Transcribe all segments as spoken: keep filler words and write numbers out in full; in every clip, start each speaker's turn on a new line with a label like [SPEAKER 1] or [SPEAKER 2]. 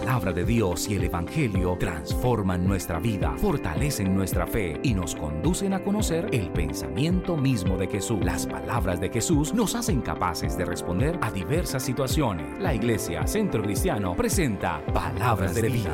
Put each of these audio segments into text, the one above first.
[SPEAKER 1] palabra de Dios y el Evangelio transforman nuestra vida, fortalecen nuestra fe y nos conducen a conocer el pensamiento mismo de Jesús. Las palabras de Jesús nos hacen capaces de responder a diversas situaciones. La Iglesia Centro Cristiano presenta Palabras de Vida.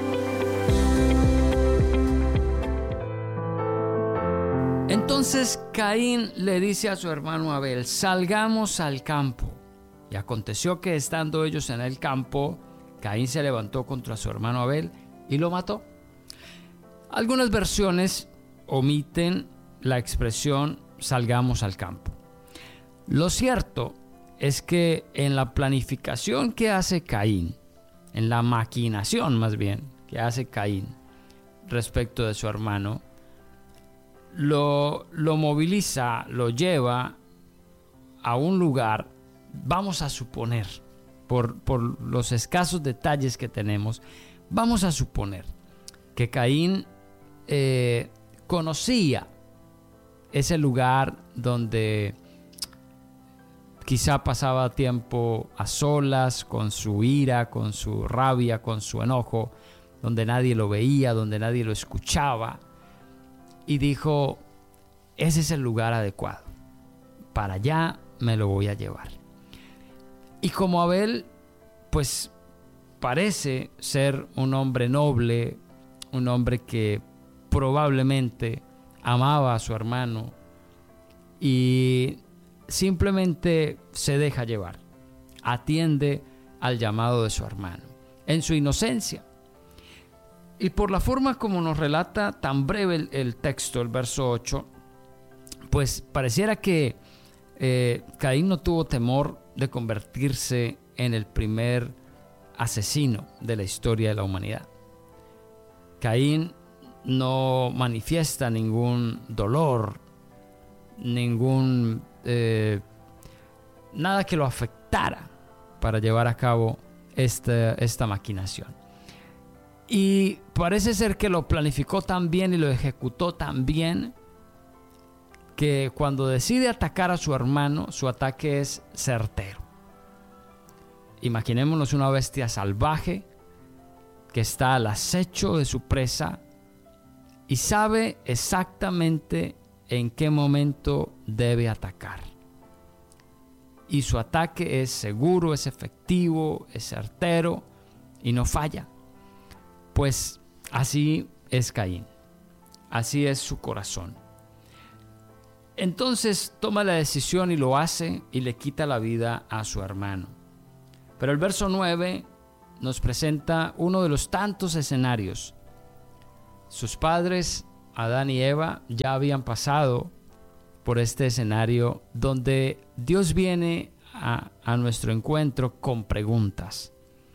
[SPEAKER 2] Entonces Caín le dice a su hermano Abel: salgamos al campo. Y aconteció que estando ellos en el campo, Caín se levantó contra su hermano Abel y lo mató. Algunas versiones omiten la expresión salgamos al campo. Lo cierto es que en la planificación que hace Caín, en la maquinación más bien que hace Caín respecto de su hermano, lo, lo moviliza, lo lleva a un lugar, vamos a suponer, por, por los escasos detalles que tenemos, vamos a suponer que Caín eh, conocía ese lugar donde quizá pasaba tiempo a solas, con su ira, con su rabia, con su enojo, donde nadie lo veía, donde nadie lo escuchaba, y dijo: ese es el lugar adecuado, para allá me lo voy a llevar. Y como Abel, pues parece ser un hombre noble, un hombre que probablemente amaba a su hermano y simplemente se deja llevar, atiende al llamado de su hermano en su inocencia. Y por la forma como nos relata tan breve el, el texto, el verso ocho, pues pareciera que eh, Caín no tuvo temor de convertirse en el primer asesino de la historia de la humanidad. Caín no manifiesta ningún dolor, ningún eh, nada que lo afectara para llevar a cabo esta, esta maquinación. Y parece ser que lo planificó tan bien y lo ejecutó tan bien que cuando decide atacar a su hermano, su ataque es certero. Imaginémonos una bestia salvaje que está al acecho de su presa y sabe exactamente en qué momento debe atacar. Y su ataque es seguro, es efectivo, es certero y no falla. Pues así es Caín, así es su corazón. Entonces toma la decisión y lo hace y le quita la vida a su hermano. Pero el verso nueve nos presenta uno de los tantos escenarios. Sus padres, Adán y Eva, ya habían pasado por este escenario donde Dios viene a, a nuestro encuentro con preguntas.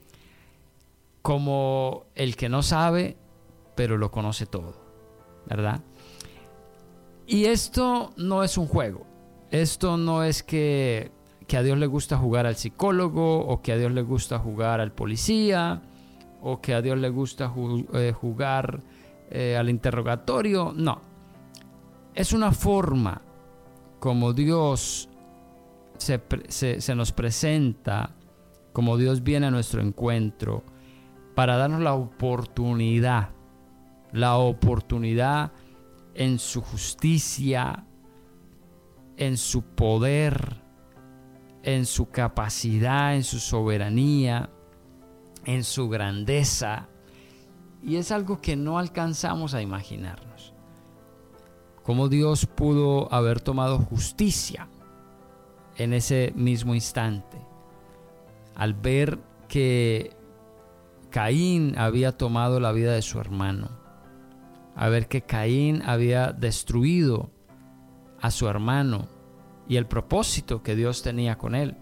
[SPEAKER 2] Como el que no sabe, pero lo conoce todo, ¿verdad? Y esto no es un juego. Esto no es que, que a Dios le gusta jugar al psicólogo, o que a Dios le gusta jugar al policía, o que a Dios le gusta ju- eh, jugar eh, al interrogatorio. No. Es una forma como Dios se, se, se nos presenta, como Dios viene a nuestro encuentro, para darnos la oportunidad, la oportunidad en su justicia, en su poder, en su capacidad, en su soberanía, en su grandeza. Y es algo que no alcanzamos a imaginarnos. Cómo Dios pudo haber tomado justicia en ese mismo instante, al ver que Caín había tomado la vida de su hermano, a ver que Caín había destruido a su hermano y el propósito que Dios tenía con él.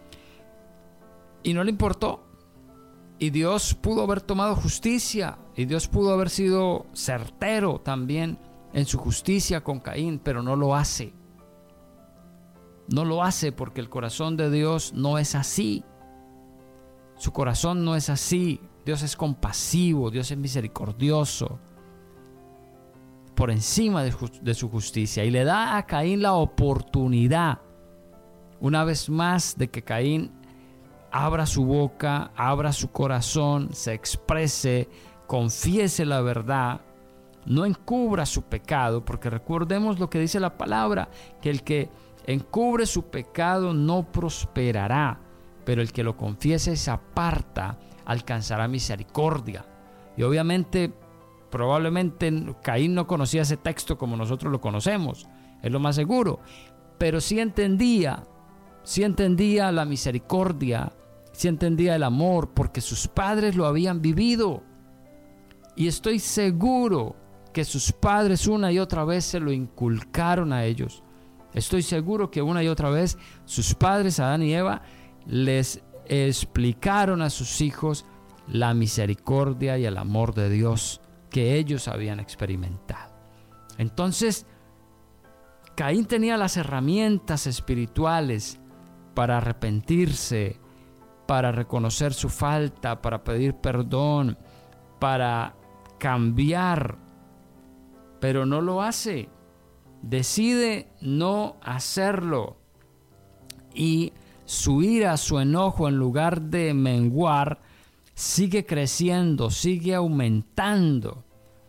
[SPEAKER 2] Y no le importó. Y Dios pudo haber tomado justicia, y Dios pudo haber sido certero también en su justicia con Caín, pero no lo hace. No lo hace porque el corazón de Dios no es así. Su corazón no es así. Dios es compasivo, Dios es misericordioso, por encima de, de su justicia, y le da a Caín la oportunidad, una vez más, de que Caín abra su boca, abra su corazón, se exprese, confiese la verdad, no encubra su pecado, porque recordemos lo que dice la palabra, que el que encubre su pecado no prosperará, pero el que lo confiese y se aparta alcanzará misericordia. Y obviamente, probablemente Caín no conocía ese texto como nosotros lo conocemos, es lo más seguro, pero sí entendía, sí entendía la misericordia, sí entendía el amor, porque sus padres lo habían vivido. Y estoy seguro que sus padres una y otra vez se lo inculcaron a ellos. Estoy seguro que una y otra vez sus padres, Adán y Eva, les explicaron a sus hijos la misericordia y el amor de Dios que ellos habían experimentado. Entonces, Caín tenía las herramientas espirituales para arrepentirse, para reconocer su falta, para pedir perdón, para cambiar, pero no lo hace. Decide no hacerlo. Y su ira, su enojo, en lugar de menguar, sigue creciendo, sigue aumentando.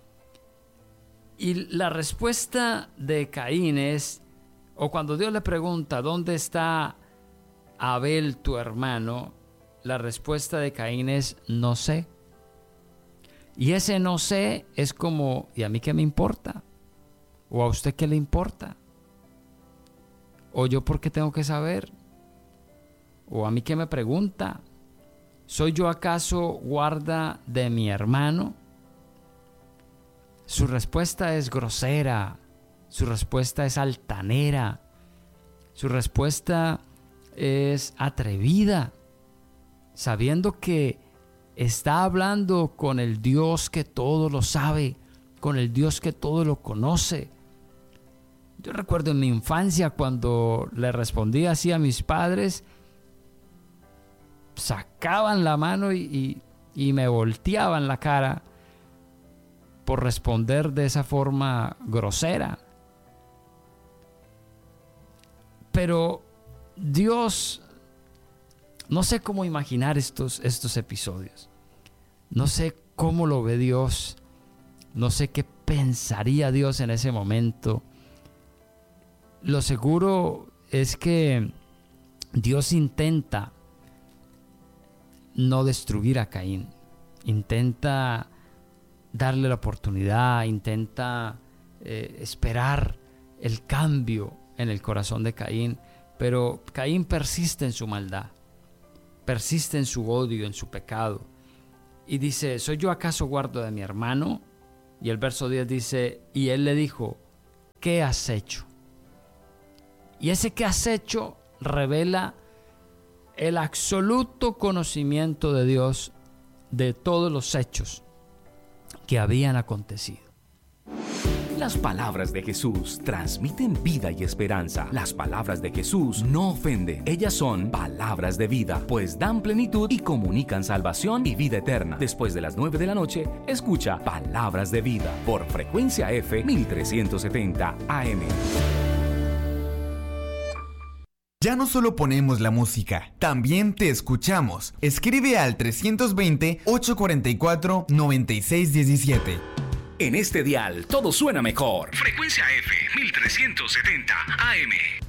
[SPEAKER 2] Y la respuesta de Caín es, o cuando Dios le pregunta, ¿dónde está Abel tu hermano? La respuesta de Caín es, no sé. Y ese no sé es como, ¿y a mí qué me importa? ¿O a usted qué le importa? ¿O yo por qué tengo que saber? ¿O a mí qué me pregunta? ¿Soy yo acaso guarda de mi hermano? Su respuesta es grosera, su respuesta es altanera, su respuesta es atrevida, sabiendo que está hablando con el Dios que todo lo sabe, con el Dios que todo lo conoce. Yo recuerdo en mi infancia cuando le respondí así a mis padres, sacaban la mano y, y, y me volteaban la cara por responder de esa forma grosera. Pero Dios, no sé cómo imaginar estos, estos episodios. No sé cómo lo ve Dios. No sé qué pensaría Dios en ese momento. Lo seguro es que Dios intenta no destruir a Caín. Intenta darle la oportunidad, intenta eh, esperar el cambio en el corazón de Caín. Pero Caín persiste en su maldad, persiste en su odio, en su pecado. Y dice, ¿soy yo acaso guardo de mi hermano? Y el verso diez dice, y él le dijo, ¿qué has hecho? Y ese ¿qué has hecho? Revela el absoluto conocimiento de Dios de todos los hechos que habían acontecido.
[SPEAKER 1] Las palabras de Jesús transmiten vida y esperanza. Las palabras de Jesús no ofenden. Ellas son palabras de vida, pues dan plenitud y comunican salvación y vida eterna. Después de las nueve de la noche, escucha Palabras de Vida por Frecuencia F mil trescientos setenta A M.
[SPEAKER 3] Ya no solo ponemos la música, también te escuchamos. Escribe al trescientos veinte, ochocientos cuarenta y cuatro, noventa y seis diecisiete.
[SPEAKER 1] En este dial todo suena mejor. Frecuencia F mil trescientos setenta A M.